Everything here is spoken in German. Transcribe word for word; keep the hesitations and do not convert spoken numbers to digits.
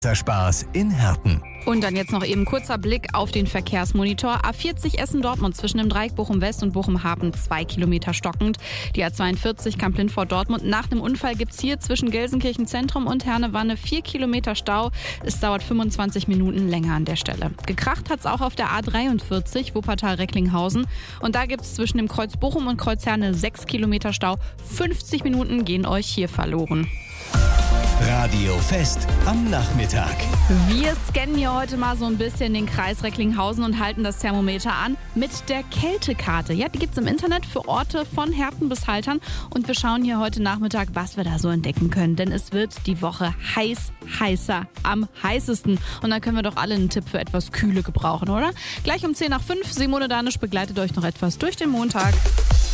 Spaß in Herten. Und dann jetzt noch eben kurzer Blick auf den Verkehrsmonitor. A vierzig Essen-Dortmund zwischen dem Dreieck Bochum-West und Bochum-Hafen zwei Kilometer stockend. Die A zweiundvierzig Kamp-Lindfort-Dortmund. Nach dem Unfall gibt es hier zwischen Gelsenkirchen Zentrum und Herne-Wanne vier Kilometer Stau. Es dauert fünfundzwanzig Minuten länger an der Stelle. Gekracht hat es auch auf der A dreiundvierzig Wuppertal-Recklinghausen. Und da gibt es zwischen dem Kreuz Bochum und Kreuz Herne sechs Kilometer Stau. fünfzig Minuten gehen euch hier verloren. Radio Fest am Nachmittag. Wir scannen hier heute mal so ein bisschen den Kreis Recklinghausen und halten das Thermometer an mit der Kältekarte. Ja, die gibt es im Internet für Orte von Herten bis Haltern. Und wir schauen hier heute Nachmittag, was wir da so entdecken können. Denn es wird die Woche heiß, heißer, am heißesten. Und dann können wir doch alle einen Tipp für etwas Kühle gebrauchen, oder? Gleich um zehn nach fünf, Simone Danisch begleitet euch noch etwas durch den Montag.